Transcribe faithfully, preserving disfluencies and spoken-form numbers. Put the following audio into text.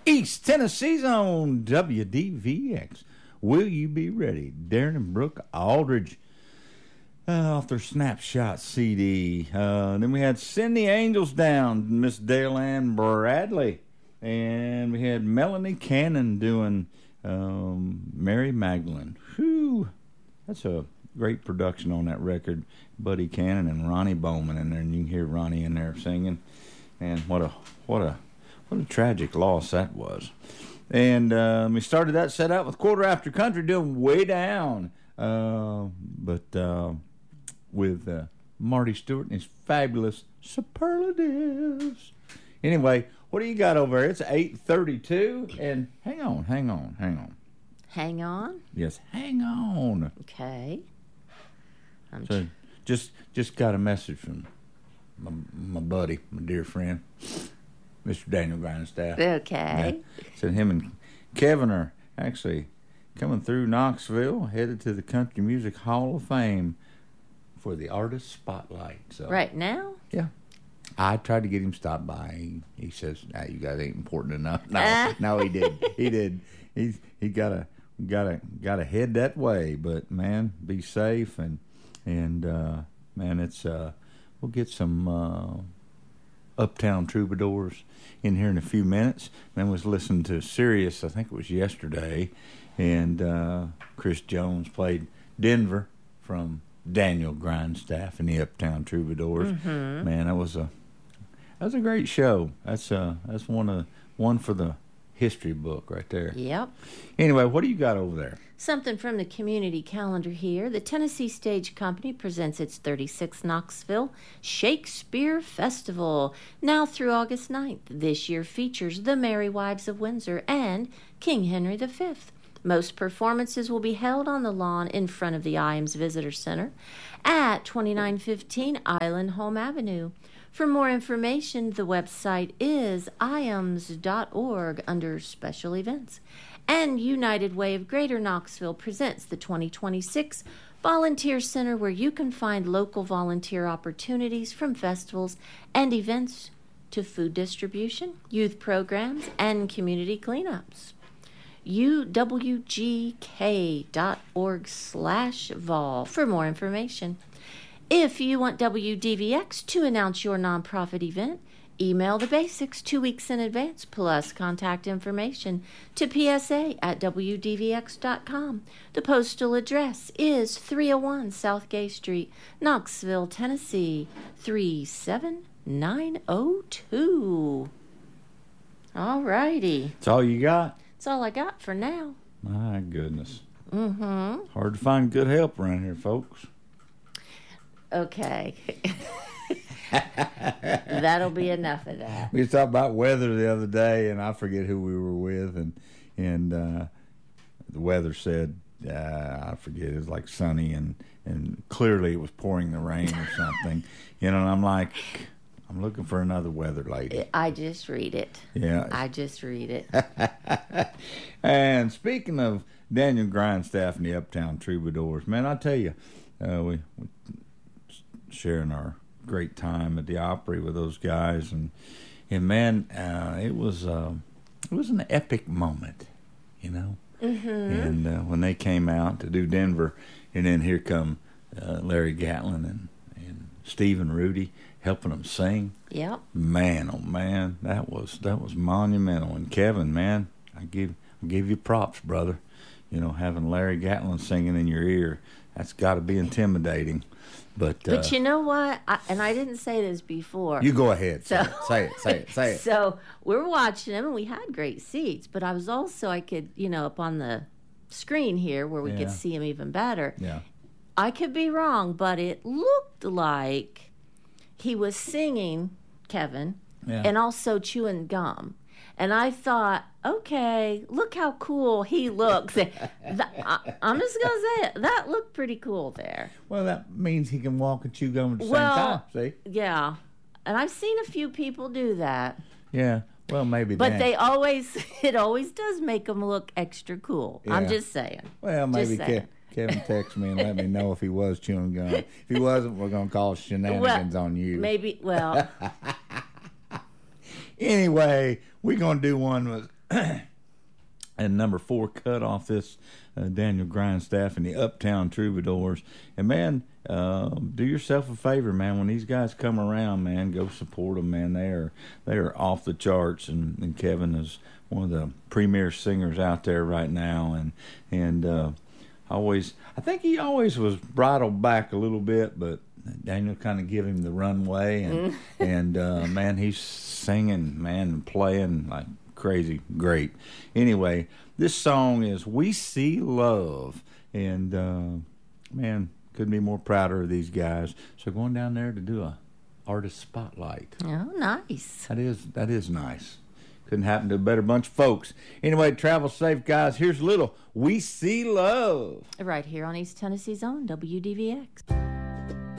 East Tennessee's own W D V X. Will You Be Ready? Darren and Brooke Aldridge uh, off their Snapshot C D. Uh, then we had Send the Angels Down, Miss Dale Ann Bradley. And we had Melanie Cannon doing um, Mary Magdalene. Whew. That's a great production on that record. Buddy Cannon and Ronnie Bowman in there, and you can hear Ronnie in there singing. And what a what a what a tragic loss that was. And uh, we started that set out with Quarter After Country doing Way Down, uh, but uh, with uh, Marty Stewart and his fabulous Superlatives. Anyway, what do you got over there? It's eight thirty-two, and hang on, hang on, hang on. Hang on? Yes, hang on. Okay. I'm so just just got a message from my, my buddy, my dear friend, Mister Daniel Grindstaff. Okay. Yeah. Said him and Kevin are actually coming through Knoxville, headed to the Country Music Hall of Fame for the Artist Spotlight. So right now? Yeah. I tried to get him to stop by. He, he says, nah, you guys ain't important enough. No, no, he did. He did. He's he gotta gotta gotta head that way. But man, be safe and and uh, man, it's uh, we'll get some uh, Uptown Troubadours in here in a few minutes. Then was listening to Sirius, I think it was yesterday, and uh, Chris Jones played Denver from Daniel Grindstaff and the Uptown Troubadours. Mm-hmm. Man, that was a that was a great show. That's uh that's one of one for the history book right there. Yep. Anyway, what do you got over there? Something from the community calendar here. The Tennessee Stage Company presents its thirty-sixth Knoxville Shakespeare Festival, now through August ninth. This year features The Merry Wives of Windsor and King Henry the Fifth. Most performances will be held on the lawn in front of the Iams Visitor Center at twenty-nine fifteen Island Home Avenue. For more information, the website is iams dot org under Special Events. And United Way of Greater Knoxville presents the twenty twenty-six Volunteer Center, where you can find local volunteer opportunities from festivals and events to food distribution, youth programs, and community cleanups. U W G K dot org slash vol for more information. If you want W D V X to announce your nonprofit event, email the basics two weeks in advance, plus contact information to P S A at W D V X dot com. The postal address is three oh one South Gay Street, Knoxville, Tennessee, three seven nine oh two. All righty. That's all you got? That's all I got for now. My goodness. Mm-hmm. Hard to find good help around here, folks. Okay. That'll be enough of that. We was talking about weather the other day, and I forget who we were with, and and uh, the weather said, uh, I forget, it was like sunny, and, and clearly it was pouring the rain or something. You know, and I'm like, I'm looking for another weather lady. I just read it. Yeah. I just read it. And speaking of Daniel Grindstaff and the Uptown Troubadours, man, I tell you, uh, we, we sharing our great time at the Opry with those guys, and and man, uh, it was uh, it was an epic moment, you know. Mm-hmm. And uh, when they came out to do Denver, and then here come uh, Larry Gatlin and and Stephen Rudy helping them sing. Yep. Man, oh man, that was that was monumental. And Kevin, man, I give I give you props, brother. You know, having Larry Gatlin singing in your ear, that's got to be intimidating. But, but uh, you know what? I, and I didn't say this before. You go ahead. So, say it. Say it. Say it. So we're watching them, and we had great seats. But I was also, I could, you know, up on the screen here where we Yeah. could see them even better. Yeah. I could be wrong, but it looked like he was singing, Kevin, Yeah. and also chewing gum. And I thought, okay, look how cool he looks. That- I, I'm just going to say it. That looked pretty cool there. Well, that means he can walk and chew gum at the Well, same time. See? Yeah. And I've seen a few people do that. Yeah. Well, maybe. But Dan. they always, it always does make them look extra cool. I'm Yeah. just saying. Well, maybe Just Ke- saying. Kevin text me and let me know if he was chewing gum. If he wasn't, we're gonna call shenanigans Well, on you. Maybe, well, Anyway, we're gonna do one with and number four cut off this uh, Daniel Grindstaff and the Uptown Troubadours. And man, uh, do yourself a favor, man. When these guys come around, man, go support them, man. They are they are off the charts, and, and Kevin is one of the premier singers out there right now. And and uh, always, I think he always was bridled back a little bit, but Daniel kind of give him the runway, and and uh, man, he's singing, man, and playing like crazy great. Anyway, this song is "We See Love," and uh, man, couldn't be more prouder of these guys. So going down there to do a artist spotlight. Oh, nice. That is that is nice. Couldn't happen to a better bunch of folks. Anyway, travel safe, guys. Here's a little "We See Love" Right here on East Tennessee's own W D V X.